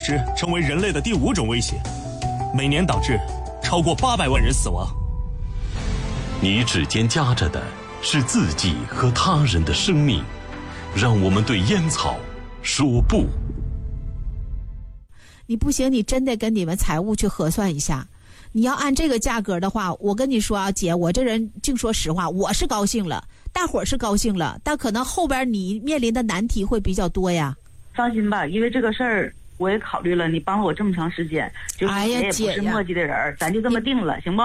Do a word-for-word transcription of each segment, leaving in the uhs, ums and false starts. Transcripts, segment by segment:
质成为人类的第五种威胁，每年导致超过八百万人死亡。 你指尖夹着的是自己和他人的生命，让我们对烟草说不。 你不行，你真得跟你们财务去核算一下。你要按这个价格的话，我跟你说啊，姐，我这人净说实话，我是高兴了，大伙儿是高兴了，但可能后边你面临的难题会比较多呀。 放心吧，因为这个事儿我也考虑了，你帮了我这么长时间，就是哎呀， 也不是墨迹的人，哎、咱就这么定了，行不？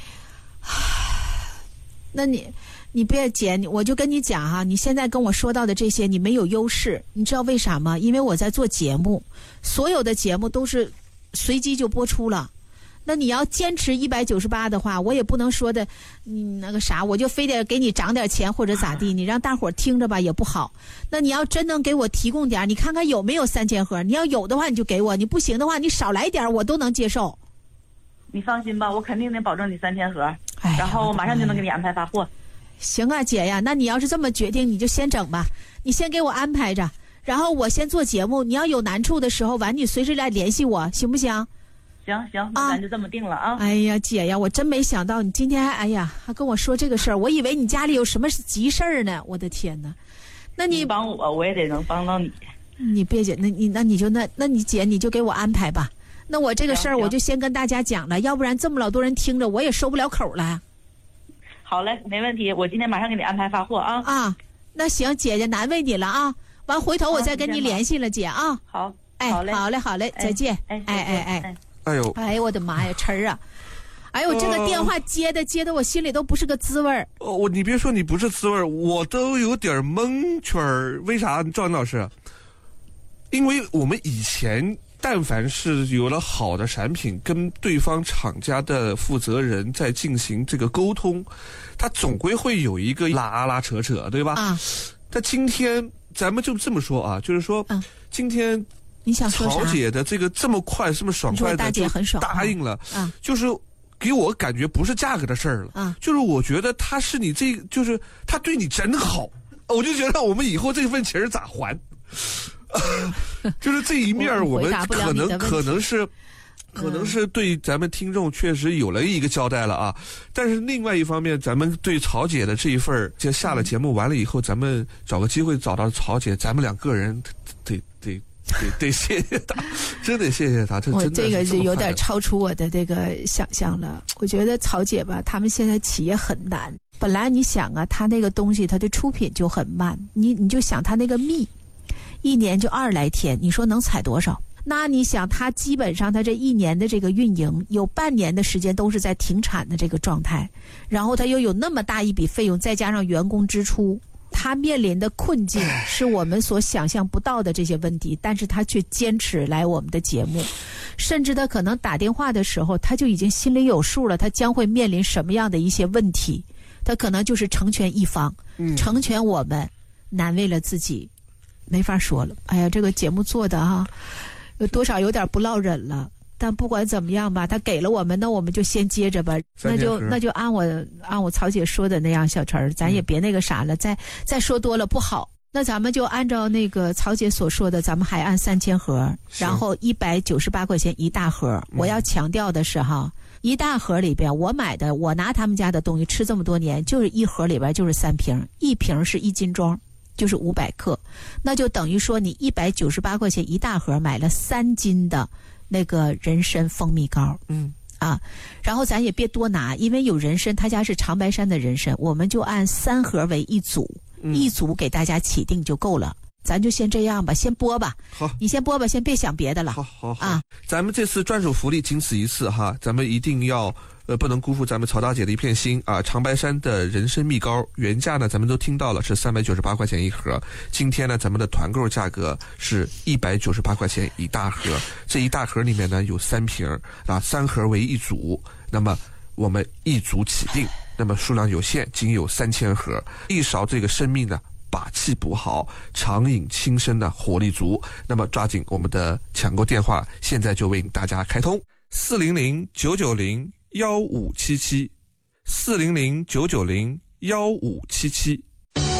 那你你别姐，你我就跟你讲哈、啊，你现在跟我说到的这些，你没有优势，你知道为啥吗？因为我在做节目，所有的节目都是随机就播出了。那你要坚持一百九十八的话，我也不能说的，你那个啥，我就非得给你涨点钱或者咋地，你让大伙儿听着吧也不好。那你要真能给我提供点，你看看有没有三千盒，你要有的话你就给我，你不行的话你少来点我都能接受。 你放心吧，我肯定能保证你三千盒，哎、然后马上就能给你安排发货。 行啊，姐呀，那你要是这么决定，你就先整吧，你先给我安排着，然后我先做节目，你要有难处的时候，完你随时来联系我，行不行？ 行行，那咱就这么定了啊！ 啊哎呀，姐呀，我真没想到你今天还哎呀还跟我说这个事儿，我以为你家里有什么急事儿呢，我的天哪！那你, 你帮我，我也得能帮到你。 你别姐，那你那你就那那你姐你就给我安排吧。那我这个事儿我就先跟大家讲了，要不然这么老多人听着，我也收不了口了。 好嘞，没问题，我今天马上给你安排发货啊！ 啊，那行，姐姐难为你了啊！完回头我再跟你联系了，姐啊。 好， 哎， 好嘞， 好嘞，好嘞，再见。 哎哎哎哎， 哎呦， 哎呦我的妈呀，晨儿啊！哎呦，这个电话接的接的，我心里都不是个滋味儿。 哦，我你别说你不是滋味儿，我都有点蒙圈儿。为啥？赵云老师，因为我们以前但凡是有了好的产品，跟对方厂家的负责人在进行这个沟通，他总归会有一个拉拉扯扯，对吧？啊。但今天咱们就这么说啊，就是说，嗯、今天你想说啥？ 曹姐的这个这么快、这么爽快的就答应了， 啊， 就是给我感觉不是价格的事儿了，啊，就是我觉得他是你这，就是他对你真好，我就觉得我们以后这份情咋还？就是这一面我们可能可能是可能是对咱们听众确实有了一个交代了啊，但是另外一方面，咱们对曹姐的这一份，就下了节目完了以后，咱们找个机会找到曹姐，咱们两个人得得得得谢谢她，真得谢谢她。这我这个就有点超出我的这个想象了。我觉得曹姐吧，他们现在企业很难。本来你想啊，他那个东西他的出品就很慢，你你就想他那个蜜。一年就二十来天，你说能采多少？那你想，他基本上他这一年的这个运营，有半年的时间都是在停产的这个状态，然后他又有那么大一笔费用，再加上员工支出，他面临的困境是我们所想象不到的这些问题，但是他却坚持来我们的节目，甚至他可能打电话的时候，他就已经心里有数了，他将会面临什么样的一些问题，他可能就是成全一方，成全我们，难为了自己。没法说了，哎呀，这个节目做的哈，有多少有点不落忍了。但不管怎么样吧，他给了我们，那我们就先接着吧。那就那就按我按我曹姐说的那样，小陈儿，咱也别那个啥了，嗯、再再说多了不好。那咱们就按照那个曹姐所说的，咱们还按三千盒，然后一百九十八块钱一大盒。我要强调的是哈，一大盒里边我买的，我拿他们家的东西吃这么多年，就是一盒里边就是三瓶，一瓶是一斤装。就是五百克，那就等于说你一百九十八块钱一大盒买了三斤的那个人参蜂蜜膏，嗯啊，然后咱也别多拿，因为有人参，他家是长白山的人参，我们就按三盒为一组，嗯、一组给大家起订就够了。咱就先这样吧，先播吧。 好， 你先播吧，先别想别的了。 好好好啊，咱们这次专属福利仅此一次哈，咱们一定要。呃，不能辜负咱们曹大姐的一片心啊！长白山的人参蜜膏原价呢，咱们都听到了是三百九十八块钱一盒。今天呢，咱们的团购价格是一百九十八块钱一大盒。这一大盒里面呢有三瓶啊，三盒为一组。那么我们一组起订，那么数量有限，仅有三千盒。一勺这个生命呢，把气补好，长饮轻身的活力足。那么抓紧我们的抢购电话，现在就为大家开通四零零九九零。幺五七七，四零零九九零幺五七七。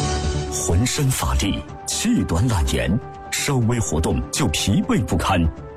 浑身乏力，气短懒言，稍微活动就疲惫不堪，